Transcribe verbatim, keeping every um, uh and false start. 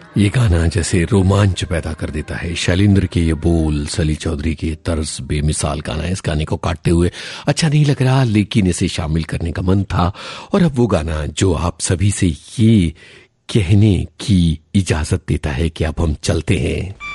ये गाना जैसे रोमांच पैदा कर देता है। शैलेंद्र के ये बोल, सली चौधरी के तर्ज, बेमिसाल गाना है। इस गाने को काटते हुए अच्छा नहीं लग रहा, लेकिन इसे शामिल करने का मन था। और अब वो गाना जो आप सभी से ये कहने की इजाजत देता है कि अब हम चलते हैं।